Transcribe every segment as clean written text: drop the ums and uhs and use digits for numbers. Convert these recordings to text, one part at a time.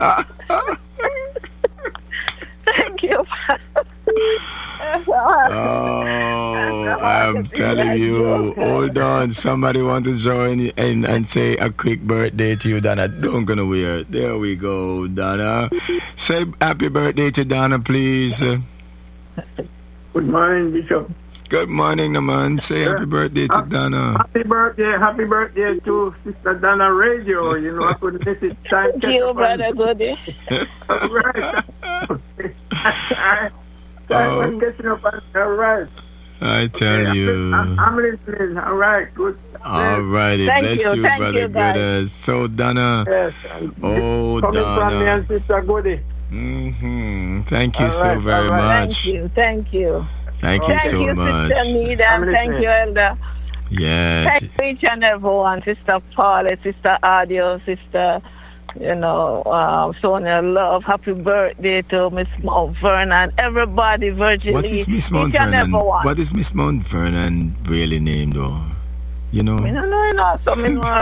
Thank you. Oh, I'm telling you. Hold on. Somebody want to join in and say a quick birthday to you, Donna. Don't go nowhere. There we go, Donna. Say happy birthday to Donna, please. Good morning, Bishop. Good morning, Naman. Say happy birthday to Donna. Happy birthday to Sister Donna Radio. You know, I couldn't miss it. Thank you, Brother Goody. All right. I'm getting up. All right. I tell you. I'm listening. All right, good. All righty. Bless you, Brother Goody. So, Donna. Yes. Oh, Coming Donna. from me and Sister Goody. Thank you so very much. Thank you. Thank you so much. Sister Nida. Thank you, Elder. Yes. Thank you, each and everyone. Sister Paula, Sister Audio, Sister, Sonia Love. Happy birthday to Miss Mount Vernon. Everybody, Virgin. What is Miss Mount Vernon? What is Miss Mount Vernon really named, though? You know? I don't know. So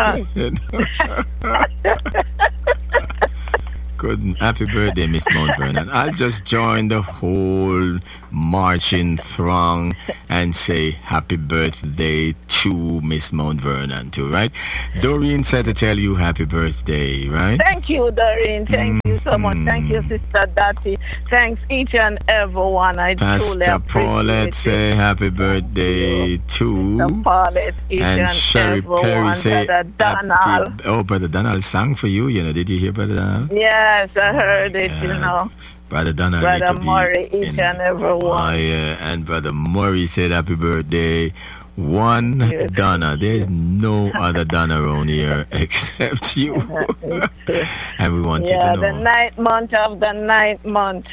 Good. Happy birthday, Miss Mount Vernon. I'll just join the whole marching throng and say happy birthday to Miss Mount Vernon too, right? Doreen said to tell you happy birthday, right? Thank you, Doreen. Thank you so much. Thank you, Sister Dottie. Thanks each and everyone. I truly Pastor appreciate Paulette say happy birthday to Sister Paulette, each and Sherry everyone. Perry say Brother Donald. Brother Donald sang for you, did you hear Brother Donald? Yes, I heard it, Brother Donald, Brother Murray, each and everyone. And Brother Murray said happy birthday. One Donna. There's no other Donna around here except you. And we want you to know. The ninth month of the ninth month.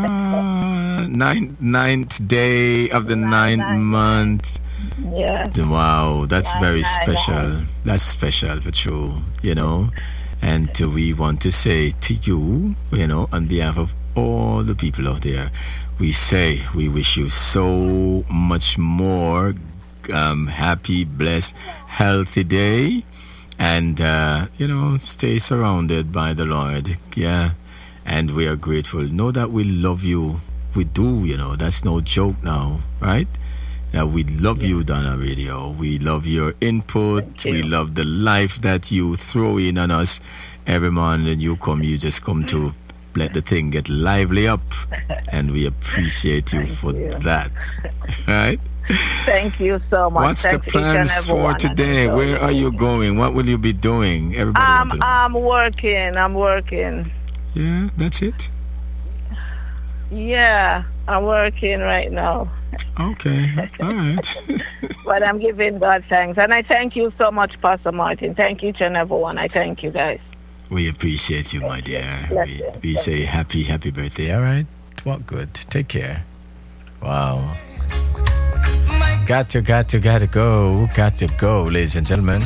Ninth day of the ninth month. Yes. Wow, that's very special. That's special for true, And we want to say to you, on behalf of all the people out there, we say we wish you so much more happy, blessed, healthy day, and stay surrounded by the Lord. And we are grateful. Know that we love you. We do. That's no joke now, right? That we love you, Donna Radio. We love your input. We love the life that you throw in on us every morning. You just come to let the thing get lively up, and we appreciate you for that. Right? Thank you so much. What's the plans for today? Where are you going? What will you be doing? Everybody want to know. I'm working. Yeah, that's it? Yeah, I'm working right now. Okay, all right. But I'm giving God thanks. And I thank you so much, Pastor Martin. Thank each and everyone. I thank you guys. We appreciate you, my dear. We say happy birthday, all right? What good. Take care. Wow. Got to go. Got to go, ladies and gentlemen.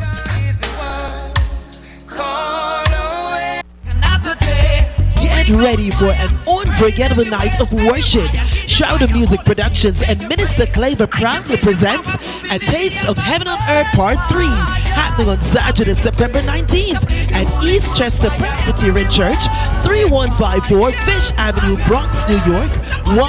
Get ready for an unforgettable night of worship. Shroud of Music Productions and Minister Claver proudly presents A Taste of Heaven on Earth Part 3, happening on Saturday, September 19th at East Chester Presbyterian Church, 3154 Fish Avenue, Bronx, New York,